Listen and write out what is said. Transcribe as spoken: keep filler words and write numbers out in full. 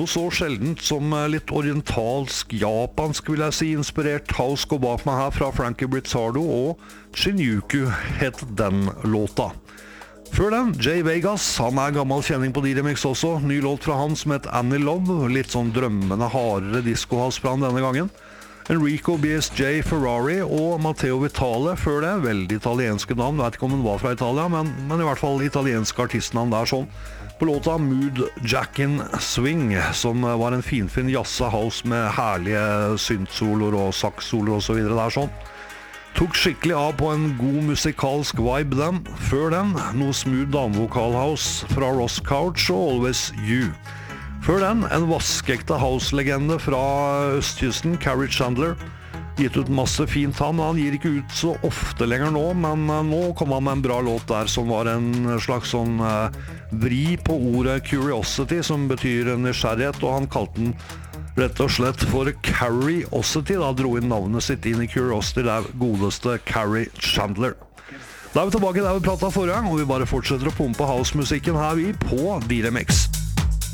noe så sjeldent som litt orientalsk, japansk vil jeg si, inspirert house går bak meg her fra Frankie Brizzardo, og Shinjuku het den låta. Før den, Jay Vegas, han er gammel kjenning på D-Remix også, ny låt fra han som het Annie Love, litt sånn drømmende, hardere disco-house fra han denne gangen. Enrico B S J Ferrari og Matteo Vitale før det, veldig italienske navn, vet ikke om han var fra Italia, men, men i hvert fall italienske artistnavn der sånn. På låta Mood Jackin' Swing, som var en finfin jazz-house med herlige synth-soloer og sax-soloer og så videre der sånn. Tok skikkelig av på en god musikalsk vibe den. Før den, noe smooth damevokal-house fra Ross Couch og Always You. Før den, en vaskekte house-legende fra østkysten, Carrie Chandler. Gitt ut masse fint han, han gir ikke ut så ofte lenger nå, men nå kom han med en bra låt der som var en slags sånn uh, vri på ordet curiosity, som betyr nysgjerrighet, og han kalte den rett og slett for Carriosity, da dro inn navnet sitt inn i Curiosity, det er godeste Carrie Chandler. Da er vi tilbake der vi pratet forrige gang, og vi bare fortsetter å pumpe house-musikken her vi på D-Remix.